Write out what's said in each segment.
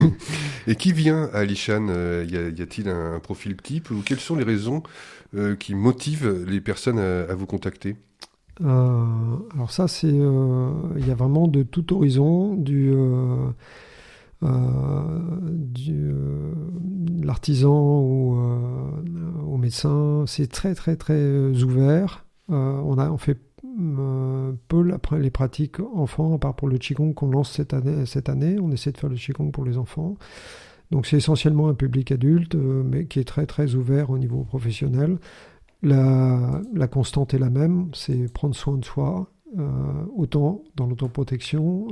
Et qui vient à Alishan? Y a-t-il un profil type, ou quelles sont les raisons qui motivent les personnes à vous contacter? Alors ça, il y a vraiment de tout horizon, de l'artisan au médecin. C'est très très très ouvert. On fait peu les pratiques enfants, à part pour le Qigong qu'on lance cette année. On essaie de faire le Qigong pour les enfants. Donc c'est essentiellement un public adulte, mais qui est très très ouvert au niveau professionnel. La constante est la même, c'est prendre soin de soi, autant dans l'autoprotection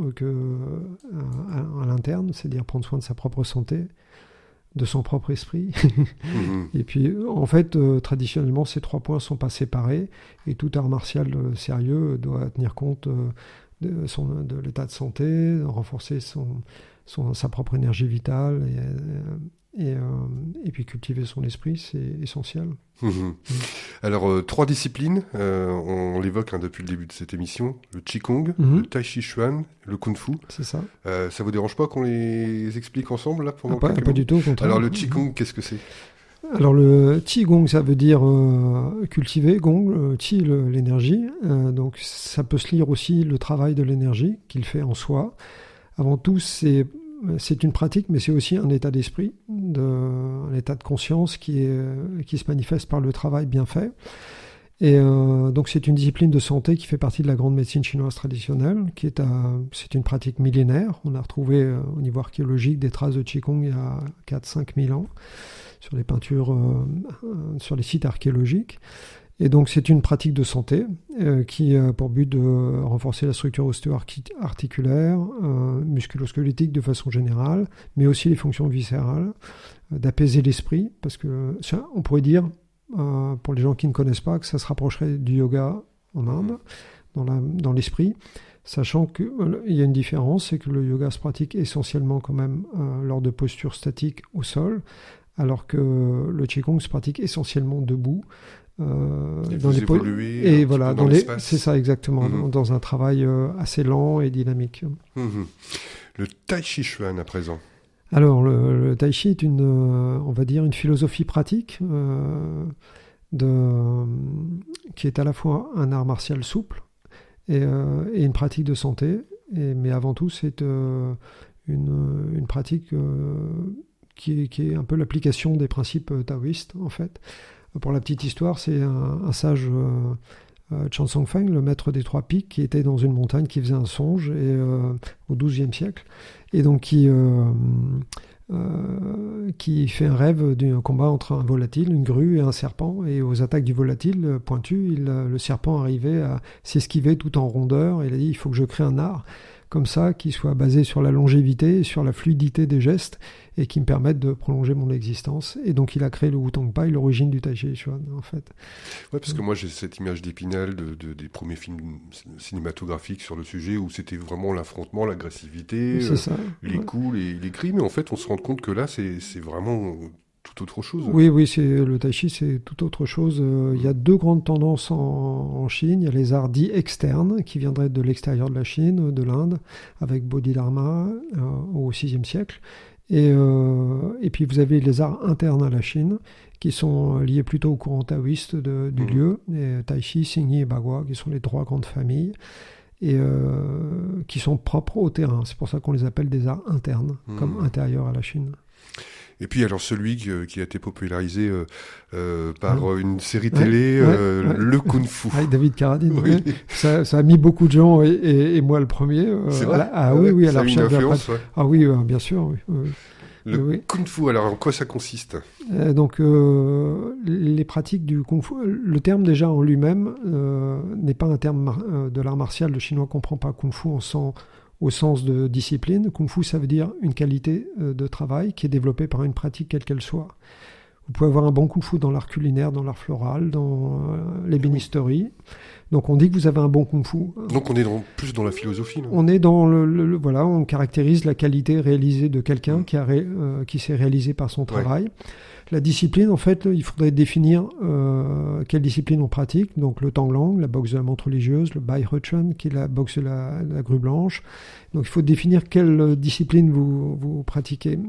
à l'interne, c'est-à-dire prendre soin de sa propre santé, de son propre esprit. Et puis, en fait, traditionnellement, ces 3 points ne sont pas séparés, et tout art martial sérieux doit tenir compte de l'état de santé, renforcer sa propre énergie vitale, et puis cultiver son esprit, c'est essentiel. Alors, 3 disciplines, on l'évoque depuis le début de cette émission: le Qigong, le Tai Chi Chuan, le Kung Fu. C'est ça. Ça vous dérange pas qu'on les explique ensemble là, pendant pas du tout, au contraire. Alors, le Qigong, qu'est-ce que c'est? Alors, le Qigong, ça veut dire cultiver, Gong, Qi, l'énergie. Donc, ça peut se lire aussi le travail de l'énergie qu'il fait en soi. Avant tout, c'est une pratique, mais c'est aussi un état d'esprit, un état de conscience qui se manifeste par le travail bien fait. Et donc c'est une discipline de santé qui fait partie de la grande médecine chinoise traditionnelle, c'est une pratique millénaire. On a retrouvé au niveau archéologique des traces de Qigong il y a 4-5 000 ans sur les peintures, sur les sites archéologiques. Et donc c'est une pratique de santé qui a pour but de renforcer la structure ostéo-articulaire, musculo-squelettique de façon générale, mais aussi les fonctions viscérales, d'apaiser l'esprit, parce que on pourrait dire, pour les gens qui ne connaissent pas, que ça se rapprocherait du yoga en Inde, dans l'esprit, sachant qu'il y a une différence, c'est que le yoga se pratique essentiellement quand même lors de postures statiques au sol, alors que le Qigong se pratique essentiellement debout, dans les et voilà, c'est ça exactement, dans un travail assez lent et dynamique. Le Tai Chi Chuan à présent. Alors le Tai Chi est on va dire une philosophie pratique qui est à la fois un art martial souple et une pratique de santé, mais avant tout c'est une pratique qui est un peu l'application des principes taoïstes en fait. Pour la petite histoire, c'est un sage, Chan Song Feng, le maître des 3 pics, qui était dans une montagne, qui faisait un songe au XIIe siècle, et donc qui fait un rêve d'un combat entre un volatile, une grue et un serpent, et aux attaques du volatile pointu, le serpent arrivait à s'esquiver tout en rondeur, et il a dit: il faut que je crée un art comme ça, qui soit basé sur la longévité, sur la fluidité des gestes, et qui me permettent de prolonger mon existence. Et donc il a créé le Wutong Pai, l'origine du Tai Chi Chuan, en fait. Ouais, parce que moi j'ai cette image d'Épinal des premiers films cinématographiques sur le sujet, où c'était vraiment l'affrontement, l'agressivité, les coups, les cris, mais en fait on se rend compte que là c'est vraiment tout autre chose. Oui, le Tai Chi, c'est tout autre chose. Il y a 2 grandes tendances en Chine. Il y a les arts dits externes, qui viendraient de l'extérieur de la Chine, de l'Inde, avec Bodhidharma au VIe siècle. Et puis vous avez les arts internes à la Chine, qui sont liés plutôt au courant taoïste du lieu, et Tai Chi, Xingyi et Bagua, qui sont les 3 grandes familles, et qui sont propres au terrain. C'est pour ça qu'on les appelle des arts internes, comme intérieurs à la Chine. Et puis alors celui qui a été popularisé par une série télé, le Kung Fu. Avec David Carradine. Oui. Ça a mis beaucoup de gens, et moi le premier. C'est vrai. Oui, à ça la a une recherche influence. Ah oui, bien sûr. Oui. Le Kung Fu, alors en quoi ça consiste? Donc les pratiques du Kung Fu, le terme déjà en lui-même n'est pas un terme de l'art martial. Le chinois ne comprend pas Kung Fu au sens de discipline. Kung Fu, ça veut dire une qualité de travail qui est développée par une pratique quelle qu'elle soit. Vous pouvez avoir un bon kung-fu dans l'art culinaire, dans l'art floral, dans l'ébénisterie. Donc on dit que vous avez un bon kung-fu. Donc on est plus dans la philosophie. Non, on est dans voilà, on caractérise la qualité réalisée de quelqu'un qui s'est réalisé par son travail. Ouais. La discipline, en fait, il faudrait définir quelle discipline on pratique. Donc le Tanglang, la boxe de la montre religieuse, le Bai He Chuan, qui est la boxe de la grue blanche. Donc il faut définir quelle discipline vous pratiquez.